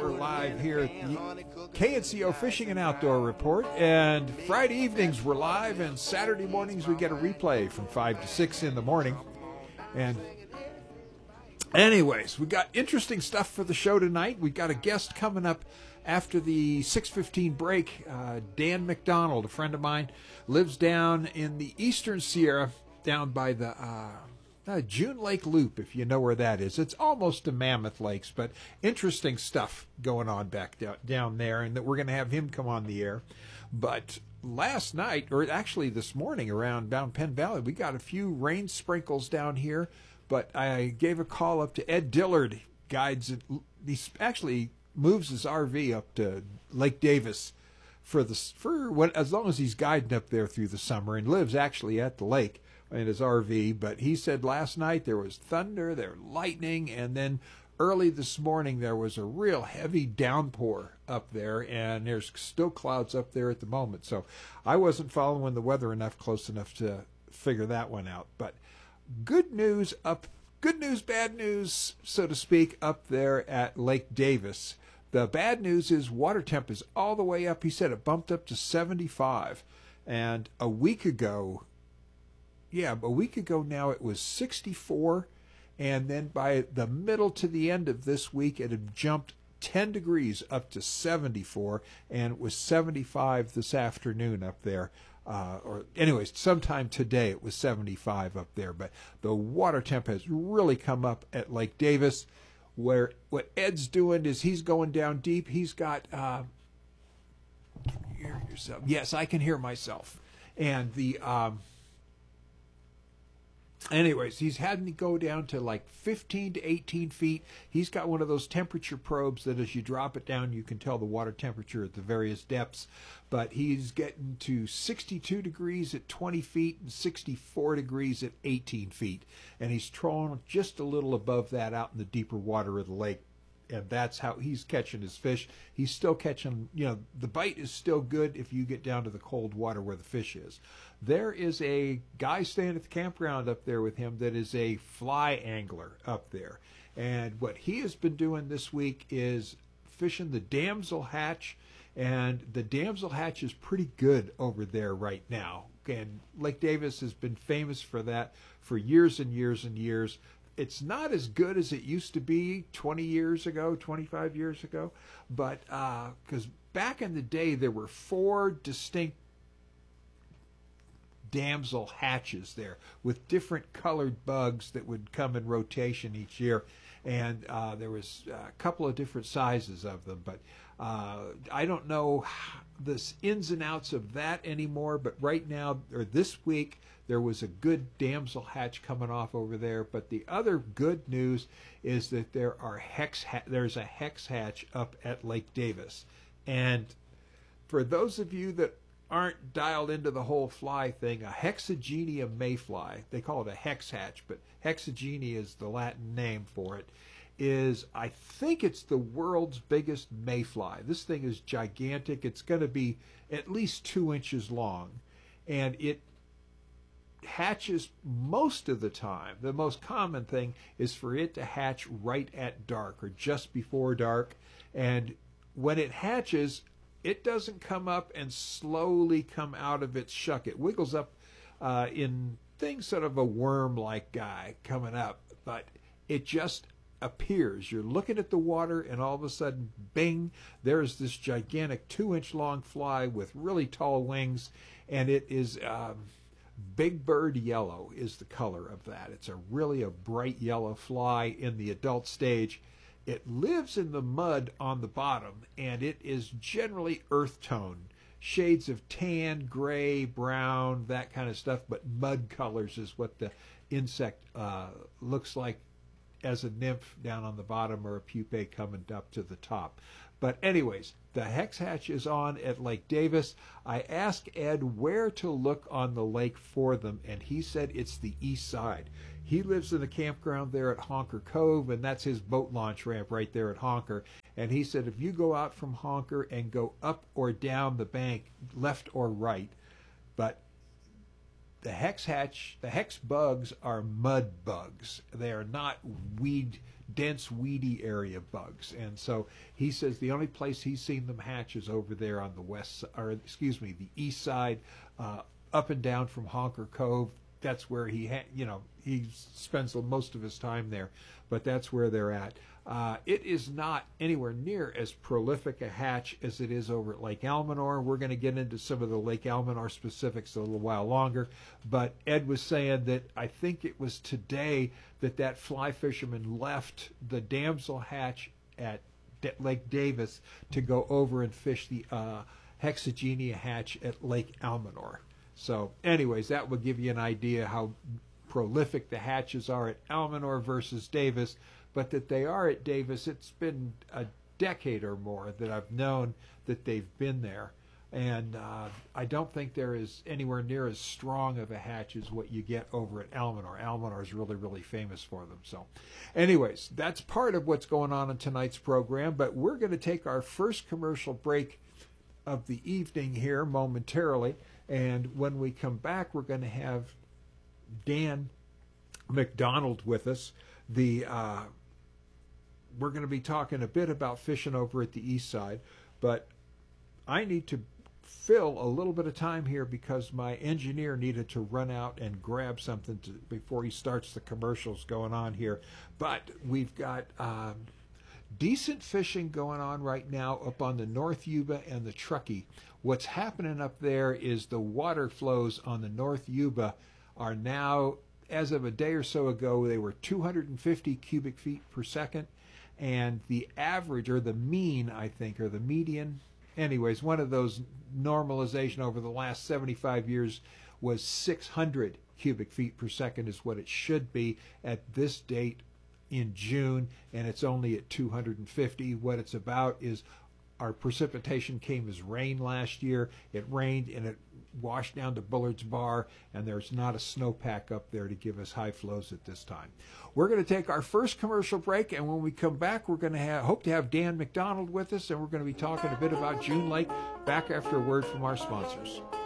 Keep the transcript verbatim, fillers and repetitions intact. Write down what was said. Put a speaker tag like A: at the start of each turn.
A: we're live here at the K N C O Fishing and Outdoor Report, and Friday evenings we're live, and Saturday mornings we get a replay from five to six in the morning. And anyways, we got interesting stuff for the show tonight. We've got a guest coming up after the six fifteen break. uh, Dan McDonald, a friend of mine, lives down in the Eastern Sierra, down by the uh, uh, June Lake Loop, if you know where that is. It's almost to Mammoth Lakes, but interesting stuff going on back down, down there, and that we're going to have him come on the air. But last night, or actually this morning around down Penn Valley, we got a few rain sprinkles down here, but I gave a call up to Ed Dillard, guides, he actually moves his R V up to Lake Davis for the for when, as long as he's guiding up there through the summer, and lives actually at the lake in his R V. But he said last night there was thunder, there was lightning, and then early this morning there was a real heavy downpour up there, and there's still clouds up there at the moment. So I wasn't following the weather enough close enough to figure that one out. But good news up, good news, bad news, so to speak, up there at Lake Davis. The bad news is water temp is all the way up. He said it bumped up to seventy-five, and a week ago, yeah, a week ago now it was sixty-four, and then by the middle to the end of this week it had jumped ten degrees up to seventy-four, and it was seventy-five this afternoon up there. Uh, or anyways, sometime today it was seventy-five up there. But the water temp has really come up at Lake Davis, where what Ed's doing is he's going down deep. He's got, uh, can you hear yourself? Yes, I can hear myself. And the, um, anyways, he's had me go down to like fifteen to eighteen feet. He's got one of those temperature probes that as you drop it down, you can tell the water temperature at the various depths. But he's getting to sixty-two degrees at twenty feet and sixty-four degrees at eighteen feet. And he's trolling just a little above that out in the deeper water of the lake. And that's how he's catching his fish. He's still catching, you know, the bite is still good if you get down to the cold water where the fish is. There is a guy staying at the campground up there with him that is a fly angler up there. And what he has been doing this week is fishing the Damsel Hatch. And the Damsel Hatch is pretty good over there right now. And Lake Davis has been famous for that for years and years and years. It's not as good as it used to be twenty years ago, twenty-five years ago. But because uh, back in the day, there were four distinct Damsel Hatches there with different colored bugs that would come in rotation each year. And uh, there was a couple of different sizes of them. But uh, I don't know the ins and outs of that anymore. But right now, or this week, there was a good Damsel Hatch coming off over there. But the other good news is that there are hex ha- there's a hex hatch up at Lake Davis. And for those of you that aren't dialed into the whole fly thing, a Hexagenia mayfly, they call it a hex hatch, but Hexagenia is the Latin name for it, is, I think it's the world's biggest mayfly. This thing is gigantic. It's going to be at least two inches long, and it hatches most of the time. The most common thing is for it to hatch right at dark or just before dark, and when it hatches, it doesn't come up and slowly come out of its shuck. It wiggles up uh, in things sort of a worm-like guy coming up, but it just appears. You're looking at the water, and all of a sudden, bing, there's this gigantic two-inch long fly with really tall wings, and it is um, big bird yellow is the color of that. It's a really a bright yellow fly in the adult stage. It lives in the mud on the bottom, and it is generally earth tone, shades of tan, gray, brown, that kind of stuff, but mud colors is what the insect uh, looks like as a nymph down on the bottom or a pupae coming up to the top. But anyways, the hex hatch is on at Lake Davis. I asked Ed where to look on the lake for them, and he said it's the east side. He lives in the campground there at Honker Cove, and that's his boat launch ramp right there at Honker. And he said if you go out from Honker and go up or down the bank, left or right, but the hex hatch, the hex bugs are mud bugs. They are not weed dense, weedy area bugs. And so he says the only place he's seen them hatch is over there on the west, or excuse me, the east side, uh, up and down from Honker Cove. That's where he, ha- you know, he spends most of his time there, but that's where they're at. Uh, it is not anywhere near as prolific a hatch as it is over at Lake Almanor. We're going to get into some of the Lake Almanor specifics a little while longer, but Ed was saying that I think it was today that that fly fisherman left the damsel hatch at D- Lake Davis to go over and fish the uh, Hexagenia hatch at Lake Almanor. So anyways, that will give you an idea how prolific the hatches are at Almanor versus Davis, but that they are at Davis. It's been a decade or more that I've known that they've been there. And uh, I don't think there is anywhere near as strong of a hatch as what you get over at Almanor. Almanor is really, really famous for them. So anyways, that's part of what's going on in tonight's program, but we're going to take our first commercial break of the evening here momentarily. And when we come back, we're going to have Dan McDonald with us. The uh, we're going to be talking a bit about fishing over at the east side, but I need to fill a little bit of time here because my engineer needed to run out and grab something to, before he starts the commercials going on here. But we've got um, decent fishing going on right now up on the North Yuba and the Truckee. What's happening up there is the water flows on the North Yuba are now, as of a day or so ago, they were two hundred fifty cubic feet per second, and the average, or the mean, I think, or the median, anyways, one of those normalization over the last seventy-five years was six hundred cubic feet per second is what it should be at this date in June, and it's only at two hundred fifty. What it's about is our precipitation came as rain last year. It rained and it washed down to Bullard's Bar, and there's not a snowpack up there to give us high flows at this time. We're going to take our first commercial break, and when we come back, we're going to have, hope to have Dan McDonald with us, and we're going to be talking a bit about June Lake back after a word from our sponsors.